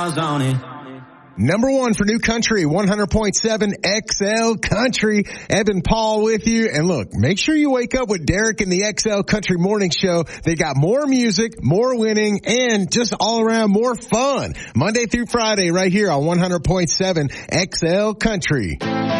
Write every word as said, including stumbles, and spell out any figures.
miles on it. Number one for New Country, one hundred point seven X L Country. Evan Paul with you. And look, make sure you wake up with Derek and the X L Country Morning Show. They got more music, more winning, and just all around more fun. Monday through Friday right here on one hundred point seven X L Country.